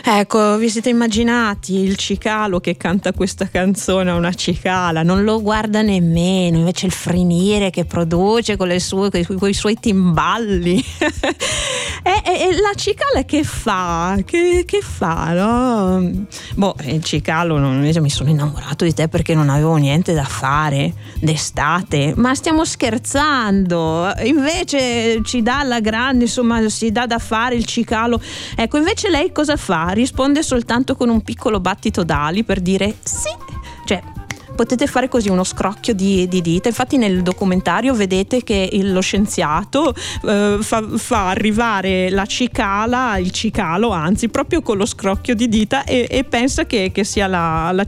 Ecco, vi siete immaginati il cicalo che canta questa canzone a una cicala? Non lo guarda nemmeno, invece il frignire che produce con i suoi timballi. E la cicala che fa? Che fa, no? Boh, il cicalo, invece mi sono innamorato di te perché non avevo niente da fare d'estate. Ma stiamo scherzando? Invece ci dà alla grande, insomma, si dà da fare il cicalo. Ecco, invece lei cosa fa? Risponde soltanto con un piccolo battito d'ali per dire sì. Cioè, potete fare così uno scrocchio di dita. Infatti nel documentario vedete che lo scienziato fa arrivare la cicala, il cicalo anzi, proprio con lo scrocchio di dita e pensa che sia la